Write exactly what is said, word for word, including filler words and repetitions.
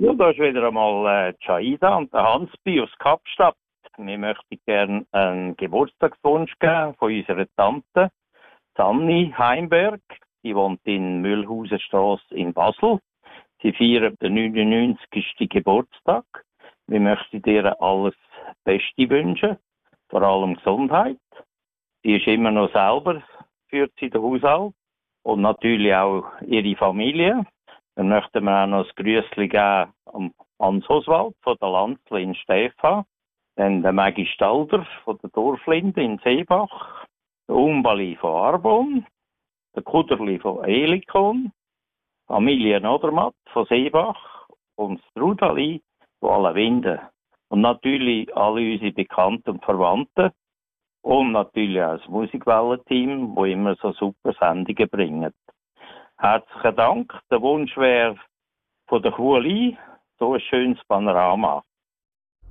Ja, da ist wieder einmal äh, Jaida und der Hansby aus Kapstadt. Wir möchten gerne einen Geburtstagswunsch geben von unserer Tante, Sanni Heimberg. Die wohnt in Mühlhausenstrasse in Basel. Sie feiert den neunundneunzigsten Geburtstag. Wir möchten ihr alles Beste wünschen, vor allem Gesundheit. Sie ist immer noch selber, führt sie den Haushalt und natürlich auch ihre Familie. Dann möchten wir auch noch ein Grüßchen geben am Hans Oswald von der Lanzli in Stefan. Dann der Maggi Stalder von der Dorflinde in Seebach. Der Umbali von Arbon. Der Kuderli von Elikon. Familie Nodermatt von Seebach. Und das Rudali von Allewinden. Und natürlich alle unsere Bekannten und Verwandten. Und natürlich auch das Musikwellenteam, das immer so super Sendungen bringt. Herzlichen Dank. Der Wunsch wäre von der Kuhli so ein schönes Panorama.